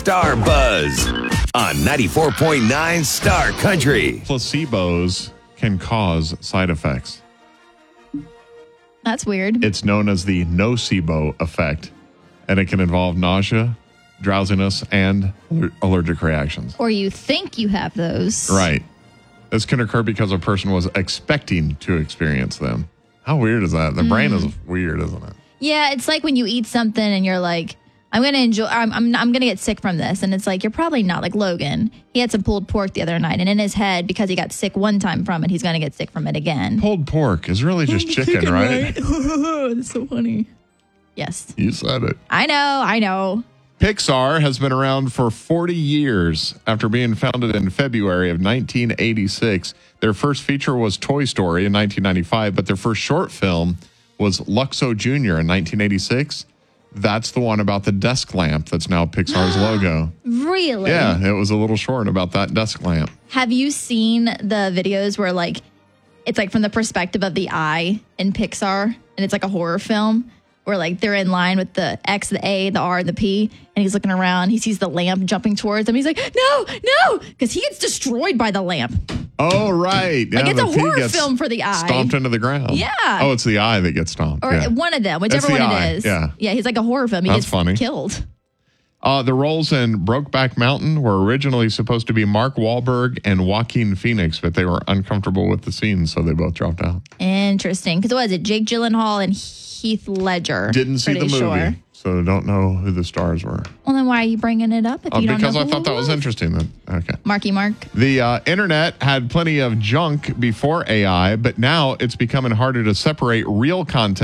Star Buzz on 94.9 Star Country. Placebos can cause side effects. That's weird. It's known as the nocebo effect, and it can involve nausea, drowsiness, and allergic reactions. Or you think you have those. Right. This can occur because a person was expecting to experience them. How weird is that? The brain is weird, isn't it? Yeah, it's like when you eat something and you're like, I'm going to get sick from this. And it's like, you're probably not. Like Logan, he had some pulled pork the other night. And in his head, because he got sick one time from it, he's going to get sick from it again. Pulled pork is really just chicken, right? That's so funny. Yes. You said it. I know. Pixar has been around for 40 years after being founded in February of 1986. Their first feature was Toy Story in 1995, but their first short film was Luxo Jr. in 1986. That's the one about the desk lamp that's now Pixar's logo. Really? Yeah, it was a little short about that desk lamp. Have you seen the videos where it's like from the perspective of the eye in Pixar, and it's like a horror film where like they're in line with the X, the A, the R, and the P, and he's looking around. He sees the lamp jumping towards him. He's like, no, because he gets destroyed by the lamp. Oh, right. Yeah, Like it's a the P horror gets film for the eye. Stomped into the ground. Yeah. Oh, it's the eye that gets stomped. Or yeah. one of them, whichever It's the one eye, it is. yeah. Yeah, he's like a horror film. He That's gets funny. killed. The roles in Brokeback Mountain were originally supposed to be Mark Wahlberg and Joaquin Phoenix, but they were uncomfortable with the scenes, so they both dropped out. Interesting. Because what was it? Jake Gyllenhaal and Heath Ledger. Didn't see the Pretty movie, sure. so don't know who the stars were. Well, then why are you bringing it up if you don't know Because I who thought it that was interesting. Okay. Marky Mark. The internet had plenty of junk before AI, but now it's becoming harder to separate real content